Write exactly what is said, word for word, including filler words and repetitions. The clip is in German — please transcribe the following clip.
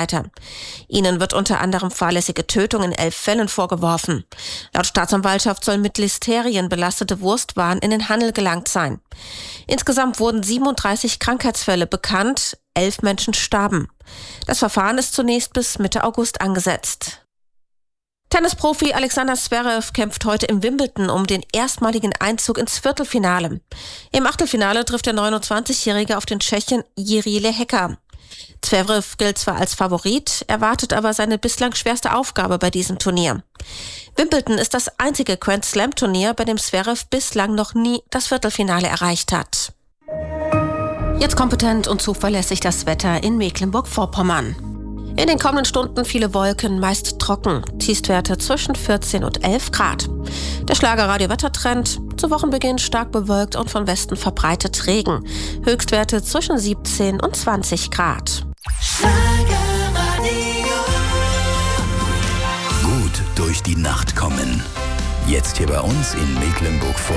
weiter. Ihnen wird unter anderem fahrlässige Tötung in elf Fällen vorgeworfen. Laut Staatsanwaltschaft sollen mit Listerien belastete Wurstwaren in den Handel gelangt sein. Insgesamt wurden siebenunddreißig Krankheitsfälle bekannt, elf Menschen starben. Das Verfahren ist zunächst bis Mitte August angesetzt. Tennisprofi Alexander Zverev kämpft heute im Wimbledon um den erstmaligen Einzug ins Viertelfinale. Im Achtelfinale trifft der neunundzwanzigjährige auf den Tschechen Jiří Lehecka. Zverev gilt zwar als Favorit, erwartet aber seine bislang schwerste Aufgabe bei diesem Turnier. Wimbledon ist das einzige Grand-Slam-Turnier, bei dem Zverev bislang noch nie das Viertelfinale erreicht hat. Jetzt kompetent und zuverlässig das Wetter in Mecklenburg-Vorpommern. In den kommenden Stunden viele Wolken, meist trocken. Tiefstwerte zwischen vierzehn und elf Grad. Der Schlagerradio-Wettertrend: zu Wochenbeginn stark bewölkt und von Westen verbreitet Regen. Höchstwerte zwischen siebzehn und zwanzig Grad. Schlagerradio. Gut durch die Nacht kommen. Jetzt hier bei uns in Mecklenburg-Vorpommern.